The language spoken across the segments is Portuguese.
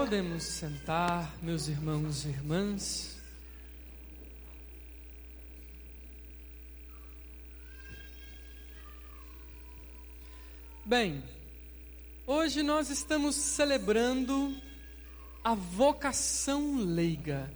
Podemos sentar, meus irmãos e irmãs. Bem, hoje nós estamos celebrando a vocação leiga.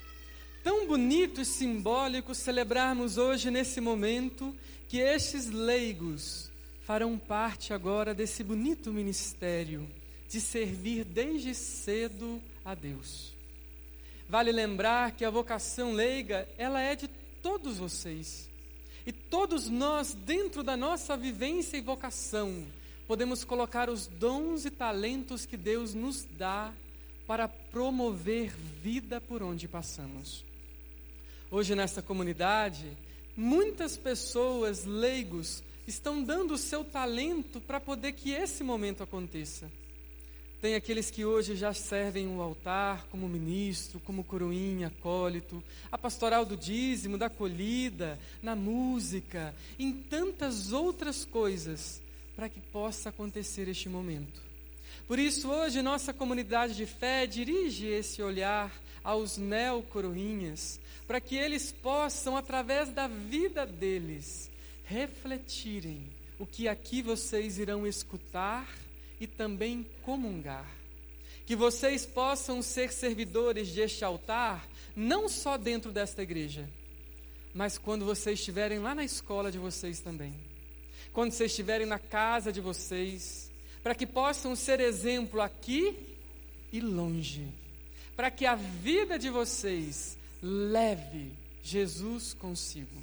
Tão bonito e simbólico celebrarmos hoje nesse momento que estes leigos farão parte agora desse bonito ministério de servir desde cedo a Deus. Vale lembrar que a vocação leiga, ela é de todos vocês. E todos nós, dentro da nossa vivência e vocação, podemos colocar os dons e talentos que Deus nos dá para promover vida por onde passamos. Hoje nesta comunidade, muitas pessoas, leigos, estão dando o seu talento para poder que esse momento aconteça. Tem aqueles que hoje já servem o altar como ministro, como coroinha, acólito, a pastoral do dízimo, da acolhida, na música, em tantas outras coisas, para que possa acontecer este momento. Por isso, hoje, nossa comunidade de fé dirige esse olhar aos neocoroinhas, para que eles possam, através da vida deles, refletirem o que aqui vocês irão escutar e também comungar. Que vocês possam ser servidores deste altar, não só dentro desta igreja, mas quando vocês estiverem lá na escola de vocês também. Quando vocês estiverem na casa de vocês, para que possam ser exemplo aqui e longe. Para que a vida de vocês leve Jesus consigo.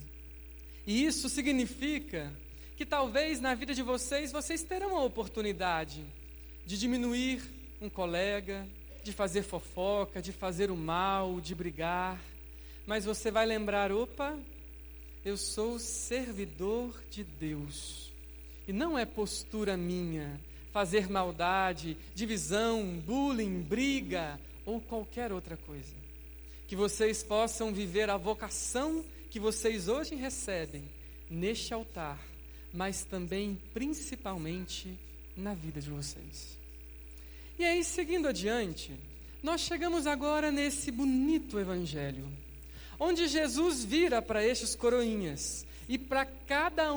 E isso significa que talvez na vida de vocês terão a oportunidade de diminuir um colega, de fazer fofoca, de fazer o mal, de brigar. Mas você vai lembrar, opa, eu sou servidor de Deus. E não é postura minha fazer maldade, divisão, bullying, briga ou qualquer outra coisa. Que vocês possam viver a vocação que vocês hoje recebem neste altar, mas também, principalmente, na vida de vocês. E aí, seguindo adiante, nós chegamos agora nesse bonito evangelho, onde Jesus vira para estes coroinhas e para cada